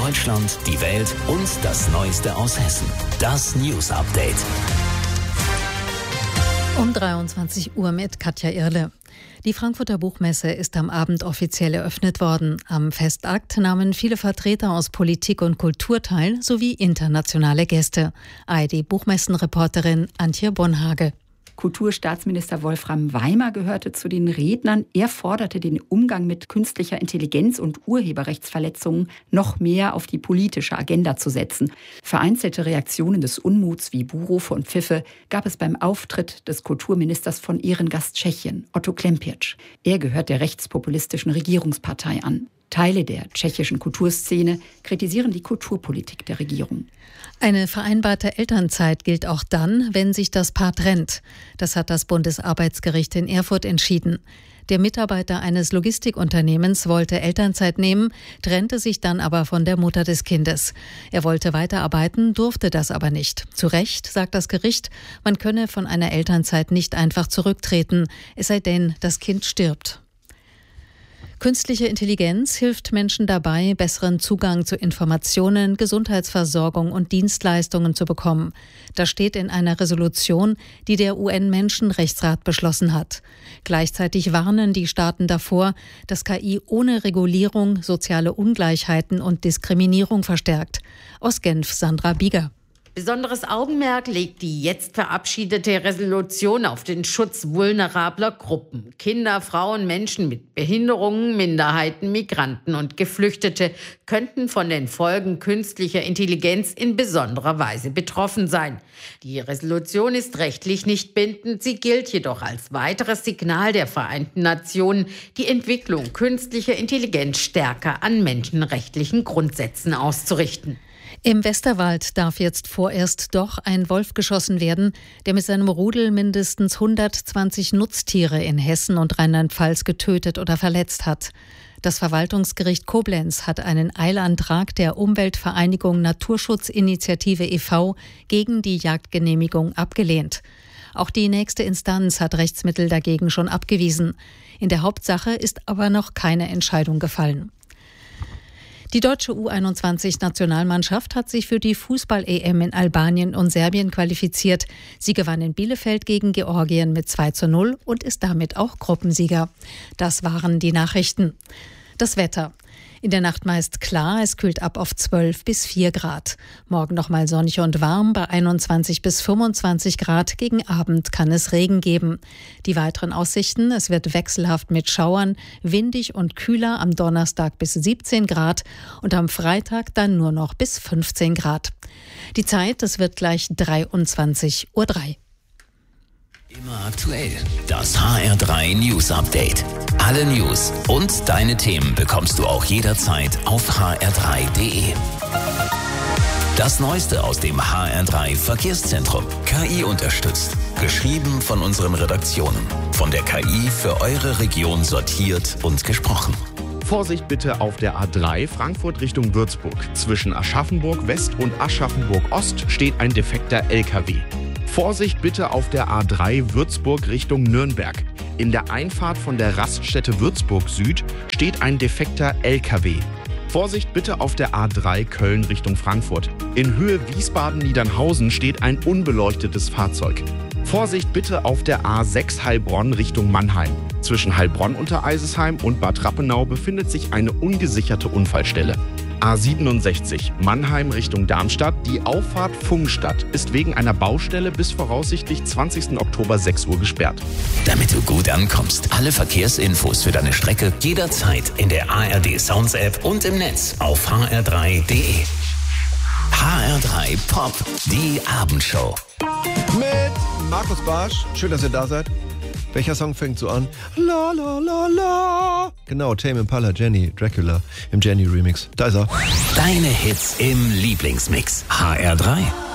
Deutschland, die Welt und das Neueste aus Hessen. Das News Update. Um 23 Uhr mit Katja Irle. Die Frankfurter Buchmesse ist am Abend offiziell eröffnet worden. Am Festakt nahmen viele Vertreter aus Politik und Kultur teil, sowie internationale Gäste. ARD-Buchmessenreporterin Antje Bonhage. Kulturstaatsminister Wolfram Weimer gehörte zu den Rednern. Er forderte den Umgang mit künstlicher Intelligenz und Urheberrechtsverletzungen noch mehr auf die politische Agenda zu setzen. Vereinzelte Reaktionen des Unmuts wie Buhrufe und Pfiffe gab es beim Auftritt des Kulturministers von Ehrengast Tschechien, Otto Klempiertsch. Er gehört der rechtspopulistischen Regierungspartei an. Teile der tschechischen Kulturszene kritisieren die Kulturpolitik der Regierung. Eine vereinbarte Elternzeit gilt auch dann, wenn sich das Paar trennt. Das hat das Bundesarbeitsgericht in Erfurt entschieden. Der Mitarbeiter eines Logistikunternehmens wollte Elternzeit nehmen, trennte sich dann aber von der Mutter des Kindes. Er wollte weiterarbeiten, durfte das aber nicht. Zu Recht, sagt das Gericht, man könne von einer Elternzeit nicht einfach zurücktreten, es sei denn, das Kind stirbt. Künstliche Intelligenz hilft Menschen dabei, besseren Zugang zu Informationen, Gesundheitsversorgung und Dienstleistungen zu bekommen. Das steht in einer Resolution, die der UN-Menschenrechtsrat beschlossen hat. Gleichzeitig warnen die Staaten davor, dass KI ohne Regulierung soziale Ungleichheiten und Diskriminierung verstärkt. Aus Genf Sandra Bieger. Besonderes Augenmerk legt die jetzt verabschiedete Resolution auf den Schutz vulnerabler Gruppen. Kinder, Frauen, Menschen mit Behinderungen, Minderheiten, Migranten und Geflüchtete könnten von den Folgen künstlicher Intelligenz in besonderer Weise betroffen sein. Die Resolution ist rechtlich nicht bindend, sie gilt jedoch als weiteres Signal der Vereinten Nationen, die Entwicklung künstlicher Intelligenz stärker an menschenrechtlichen Grundsätzen auszurichten. Im Westerwald darf jetzt vorerst doch ein Wolf geschossen werden, der mit seinem Rudel mindestens 120 Nutztiere in Hessen und Rheinland-Pfalz getötet oder verletzt hat. Das Verwaltungsgericht Koblenz hat einen Eilantrag der Umweltvereinigung Naturschutzinitiative e.V. gegen die Jagdgenehmigung abgelehnt. Auch die nächste Instanz hat Rechtsmittel dagegen schon abgewiesen. In der Hauptsache ist aber noch keine Entscheidung gefallen. Die deutsche U21-Nationalmannschaft hat sich für die Fußball-EM in Albanien und Serbien qualifiziert. Sie gewann in Bielefeld gegen Georgien mit 2:0 und ist damit auch Gruppensieger. Das waren die Nachrichten. Das Wetter. In der Nacht meist klar, es kühlt ab auf 12 bis 4 Grad. Morgen nochmal sonnig und warm bei 21 bis 25 Grad. Gegen Abend kann es Regen geben. Die weiteren Aussichten, es wird wechselhaft mit Schauern, windig und kühler am Donnerstag bis 17 Grad und am Freitag dann nur noch bis 15 Grad. Die Zeit, es wird gleich 23:03 Uhr. Immer aktuell. Das HR3 News Update. Alle News und deine Themen bekommst du auch jederzeit auf hr3.de. Das Neueste aus dem HR3 Verkehrszentrum. KI unterstützt. Geschrieben von unseren Redaktionen. Von der KI für eure Region sortiert und gesprochen. Vorsicht bitte auf der A3 Frankfurt Richtung Würzburg. Zwischen Aschaffenburg West und Aschaffenburg Ost steht ein defekter LKW. Vorsicht bitte auf der A3 Würzburg Richtung Nürnberg. In der Einfahrt von der Raststätte Würzburg Süd steht ein defekter LKW. Vorsicht bitte auf der A3 Köln Richtung Frankfurt. In Höhe Wiesbaden-Niedernhausen steht ein unbeleuchtetes Fahrzeug. Vorsicht bitte auf der A6 Heilbronn Richtung Mannheim. Zwischen Heilbronn-Untereisesheim und Bad Rappenau befindet sich eine ungesicherte Unfallstelle. A67 Mannheim Richtung Darmstadt. Die Auffahrt Pfungstadt ist wegen einer Baustelle bis voraussichtlich 20. Oktober 6 Uhr gesperrt. Damit du gut ankommst, alle Verkehrsinfos für deine Strecke jederzeit in der ARD Sounds App und im Netz auf hr3.de. HR3 Pop, die Abendshow. Mit Markus Barsch. Schön, dass ihr da seid. Welcher Song fängt so an? La la la la. Genau, Tame Impala, Jenny, Dracula im Jenny Remix. Da ist er. Deine Hits im Lieblingsmix. HR3.